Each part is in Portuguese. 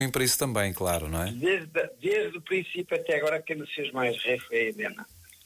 para isso também, claro, não é? Desde o princípio até agora, quem nos fez mais rir foi a Helena.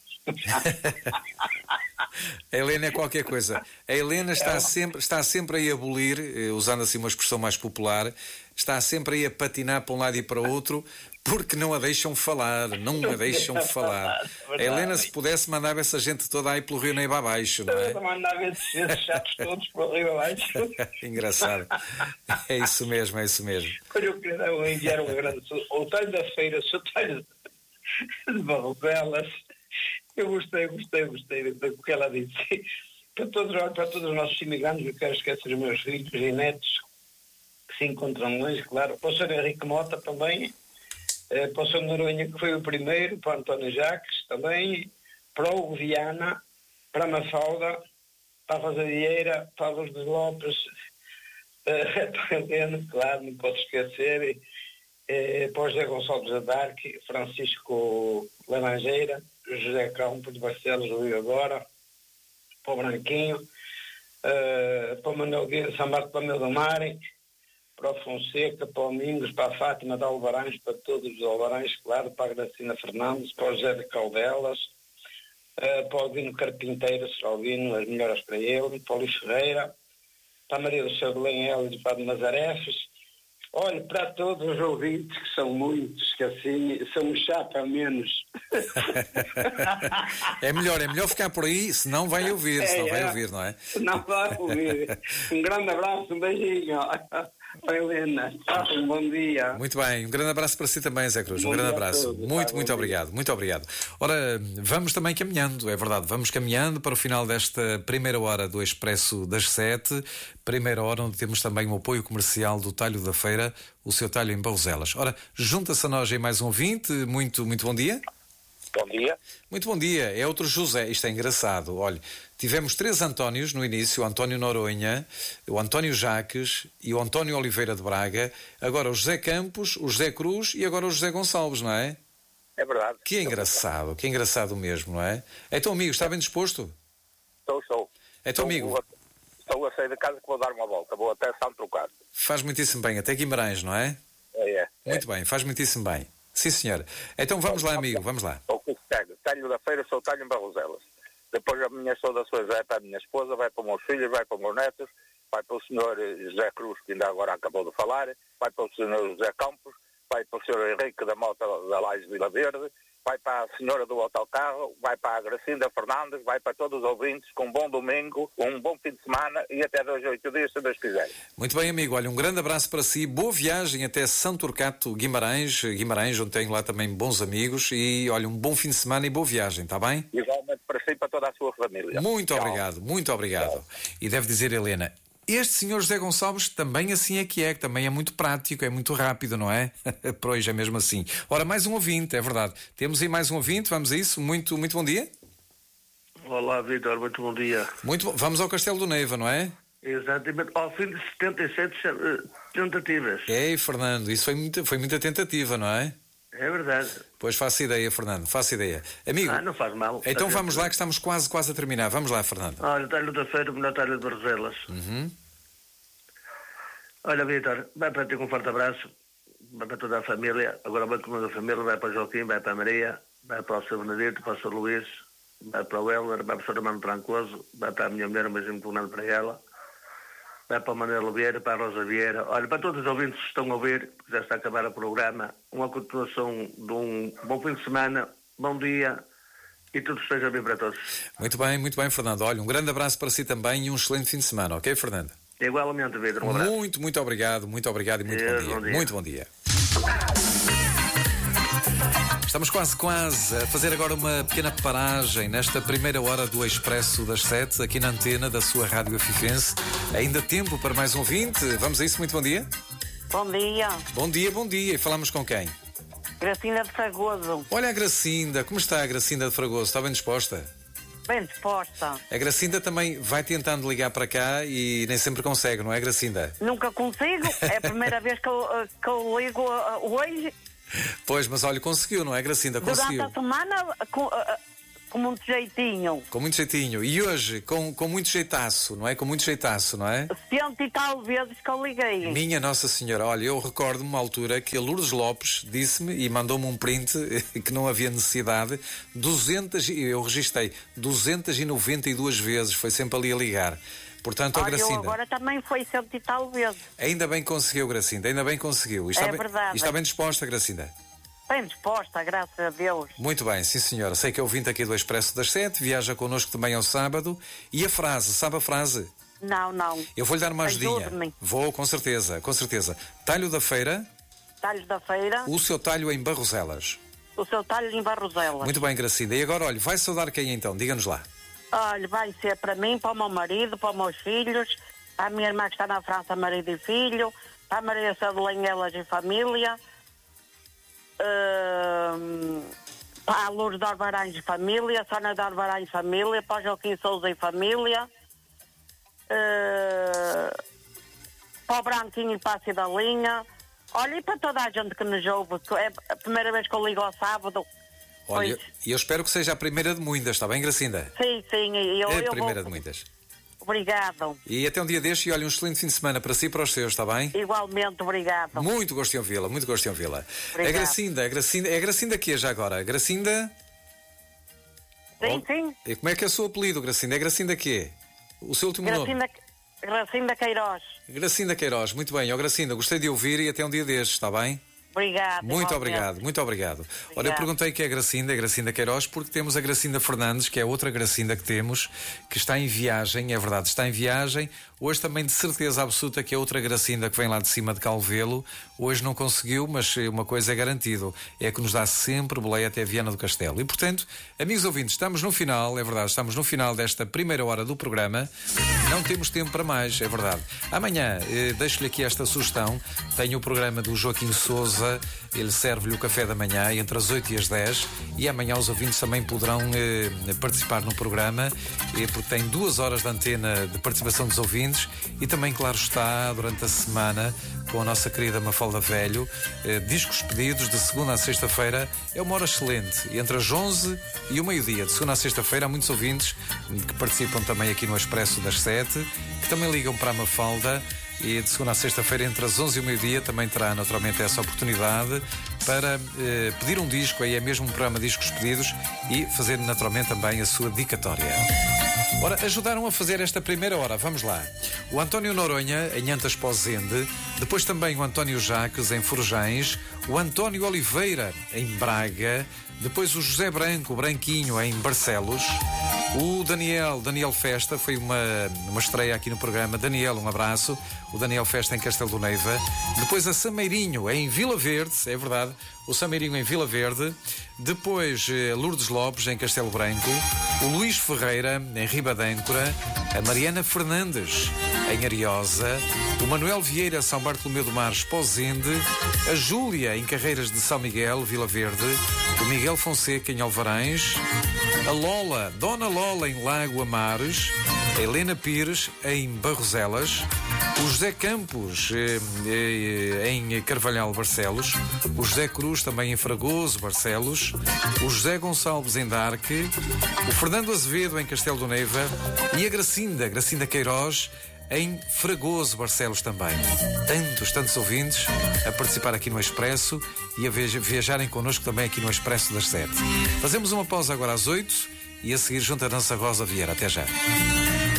A Helena é qualquer coisa. A Helena está sempre aí a abolir, usando assim uma expressão mais popular, está sempre aí a patinar para um lado e para o outro, porque não a deixam falar, não a deixam falar. A Helena, se pudesse, mandava essa gente toda aí pelo Rio Neiva abaixo, não é? Mandava esses chatos todos para o Rio abaixo. Engraçado. É isso mesmo, é isso mesmo. Quando eu queria enviar um grande o talho da feira, o talho de Barroselas. Eu gostei do que ela disse. Para todos os nossos imigrantes, eu quero esquecer os meus filhos e netos que se encontram longe, claro. Para o Sr. Henrique Mota também, para o Sr. Noronha, que foi o primeiro, para o António Jacques também, para o Hugo Viana, para a Mafalda, para a Rosa Vieira, para a Luz dos Lopes, para a Helena, claro, não posso esquecer, para o José Gonçalves Adarque, Francisco Laranjeira, José Campos de Barcelos, do Rio agora, para o Branquinho, para o Manuel Guedes, São Bartolomeu do Mar, para o Fonseca, para o Mingos, para a Fátima de Alvarães, para todos os Alvarães, claro, para a Gracina Fernandes, para o José de Caldelas, para o Albino Carpinteiro, Sr. Albino, as melhoras para ele, para o Luís Ferreira, para a Maria do Céu de Belém e para o Mazarefes. Olha, para todos os ouvintes, que são muitos, que assim, são um chato a menos. É melhor ficar por aí, senão vai ouvir, não é? Não vai ouvir. Um grande abraço, um beijinho. Helena, um bom dia. Muito bem, um grande abraço para si também, Zé Cruz. Um grande abraço. Muito obrigado, muito obrigado. Ora, vamos também caminhando, é verdade, vamos caminhando para o final desta primeira hora do Expresso das 7, primeira hora onde temos também o apoio comercial do Talho da Feira, o seu talho em Barroselas. Ora, junta-se a nós aí mais um ouvinte, muito bom dia. Bom dia. Muito bom dia, é outro José, isto é engraçado, olha, tivemos 3 Antónios no início, o António Noronha, o António Jacques e o António Oliveira de Braga, agora o José Campos, o José Cruz e agora o José Gonçalves, não é? É verdade. Que engraçado mesmo, não é? Então, amigo, está bem disposto? Estou. Então, amigo. Estou a sair de casa que vou dar uma volta, vou até São Trocado. Faz muitíssimo bem, até Guimarães, não é? É. Muito bem, faz muitíssimo bem. Sim, senhor. Então vamos lá, amigo, vamos lá. O que talho da feira, sou talho em Barroselas. Depois a minha saudações vai para a minha esposa, vai para os meus filhos, vai para os meus netos, vai para o senhor José Cruz, que ainda agora acabou de falar, vai para o senhor José Campos, vai para o senhor Henrique da Mota da Laje de Vila Verde, vai para a senhora do autocarro, vai para a Gracinda Fernandes, vai para todos os ouvintes, com um bom domingo, um bom fim de semana e até 2 a 8 dias, se Deus quiser. Muito bem, amigo. Olha, um grande abraço para si. Boa viagem até São Turcato, Guimarães, onde tenho lá também bons amigos. E, olha, um bom fim de semana e boa viagem, está bem? Igualmente para si e para toda a sua família. Muito obrigado. Tchau. E deve dizer, Helena, este senhor José Gonçalves também assim é que também é muito prático, é muito rápido, não é? Por hoje é mesmo assim. Ora, mais um ouvinte, é verdade. Temos aí mais um ouvinte, vamos a isso. Muito bom dia. Olá, Vítor, muito bom dia. Vamos ao Castelo do Neiva, não é? Exatamente, ao fim de 77 tentativas. Fernando, isso foi muita tentativa, não é? É verdade. Pois faço ideia, Fernando, Amigo, não faz mal. Então vamos lá que estamos quase a terminar. Vamos lá, Fernando. Olha, talho da feira, melhor talho de Barroselas. Olha, Vítor, vai para ti com um forte abraço, vai para toda a família, agora vai com a família, vai para o Joaquim, vai para a Maria, vai para o Sr. Benedito, para o Sr. Luís, vai para o Helder, vai para o Sr. Armando Trancoso, vai para a minha mulher, um beijinho tornado para ela, vai para o Manuel Vieira, para a Rosa Vieira, olha, para todos os ouvintes que estão a ouvir, que já está a acabar o programa, uma continuação de um bom fim de semana, bom dia e tudo esteja bem para todos. Muito bem, Fernando. Olha, um grande abraço para si também e um excelente fim de semana, ok, Fernando? Igualmente, Pedro, um abraço. Muito obrigado e muito bom dia. Muito bom dia. Estamos quase a fazer agora uma pequena paragem nesta primeira hora do Expresso das 7, aqui na antena da sua Rádio Afifense. Ainda tempo para mais um ouvinte. Vamos a isso, muito bom dia. Bom dia. Bom dia. E falamos com quem? Gracinda de Fragoso. Olha a Gracinda. Como está a Gracinda de Fragoso? Está bem disposta? Bem disposta. A Gracinda também vai tentando ligar para cá e nem sempre consegue, não é, Gracinda? Nunca consigo. É a primeira vez que eu ligo hoje. Pois, mas olha, conseguiu, não é, Gracinda? Conseguiu. Durante a semana com muito jeitinho. Com muito jeitinho. E hoje, com muito jeitaço, não é? Com muito jeitaço, não é? 100 e tal vezes que eu liguei. Minha Nossa Senhora, olha, eu recordo-me uma altura que a Lourdes Lopes disse-me e mandou-me um print que não havia necessidade, eu registrei 292 vezes, foi sempre ali a ligar. Portanto, Olha, Gracinda, eu agora também foi 100 e tal vezes. ainda bem conseguiu, Gracinda, ainda bem conseguiu. É verdade. E está bem disposta, Gracinda? Bem disposta, graças a Deus. Muito bem, sim senhora. Sei que é ouvinte aqui do Expresso das 7, viaja connosco também ao sábado. E a frase, sabe a frase? Não. Eu vou-lhe dar uma ajudinha. Ajude-me. Vou, com certeza, com certeza. Talho da feira, Talhos da feira, o seu talho em Barroselas. o seu talho em Barroselas. Muito bem, Gracinda. E agora, olha, vai saudar quem então? Diga-nos lá. Olha, vai ser para mim, para o meu marido, para os meus filhos, para a minha irmã que está na França, marido e filho, para a Maria Sadelenha, elas e família, para a Lourdes de Arvarães e família, Sónia de Arvarães e família, para o Joaquim Souza e família, para o Branquinho e para a Cidalinha. Olha, e para toda a gente que nos ouve, que é a primeira vez que eu ligo ao sábado. Olha, e eu espero que seja a primeira de muitas, está bem, Gracinda? Sim, É a eu primeira vou... de muitas. Obrigado. E até um dia deste, e olha, um excelente fim de semana para si e para os seus, está bem? Igualmente, obrigado. Muito gosto em ouvi-la, muito gosto em ouvi-la. Obrigada. É a Gracinda que é já agora? Gracinda? Sim. E como é que é o seu apelido, Gracinda? É Gracinda que é? O seu último nome? Gracinda Queiroz. Gracinda Queiroz, muito bem. Ó Gracinda, gostei de ouvir e até um dia destes, está bem? Obrigado. Muito igualmente. obrigado, muito obrigado. Olha, eu perguntei que é a Gracinda Queiroz, porque temos a Gracinda Fernandes, que é outra Gracinda que temos, que está em viagem, é verdade, está em viagem. Hoje também de certeza absoluta que é outra Gracinda que vem lá de cima de Calvelo. Hoje não conseguiu, mas uma coisa é garantido, é que nos dá sempre boleia até Viana do Castelo. E portanto, amigos ouvintes, estamos no final, é verdade, estamos no final desta primeira hora do programa. Não temos tempo para mais, é verdade. Amanhã, deixo-lhe aqui esta sugestão, tenho o programa do Joaquim Souza, ele serve-lhe o café da manhã entre as 8 e as 10 e amanhã os ouvintes também poderão participar no programa, porque tem 2 horas de antena de participação dos ouvintes e também, claro está, durante a semana com a nossa querida Mafalda Velho, discos pedidos de segunda a sexta-feira, é uma hora excelente, entre as 11 e o meio-dia, de segunda a sexta-feira há muitos ouvintes que participam também aqui no Expresso das 7, que também ligam para a Mafalda. E de segunda a sexta-feira, entre as 11 e o meio-dia, também terá naturalmente essa oportunidade para pedir um disco, aí é mesmo um programa Discos Pedidos, e fazer naturalmente também a sua dedicatória. Ora, ajudaram a fazer esta primeira hora, vamos lá. O António Noronha, em Antas Pozende, depois também o António Jaques, em Forjães, o António Oliveira, em Braga, depois o José Branco, o Branquinho, em Barcelos, o Daniel Festa, foi uma estreia aqui no programa. Daniel, um abraço. O Daniel Festa em Castelo do Neiva. Depois a Sameirinho em Vila Verde, é verdade. O Sameirinho em Vila Verde. Depois Lourdes Lopes em Castelo Branco. O Luís Ferreira em Ribadâncora. A Mariana Fernandes em Ariosa. O Manuel Vieira, São Bartolomeu do Mar, Pozende. A Júlia em Carreiras de São Miguel, Vila Verde. O Miguel Fonseca em Alvarães. A Lola, Dona Lola em Lago Amares. A Helena Pires em Barroselas. O José Campos em Carvalhal, Barcelos. O José Cruz também em Fragoso, Barcelos. O José Gonçalves em Darque. O Fernando Azevedo em Castelo do Neiva. E a Gracinda Queiroz em Fragoso, Barcelos também. Tantos ouvintes a participar aqui no Expresso e a viajarem connosco também aqui no Expresso das 7. Fazemos uma pausa agora às 8 e a seguir junto a dança Rosa Vieira. Até já.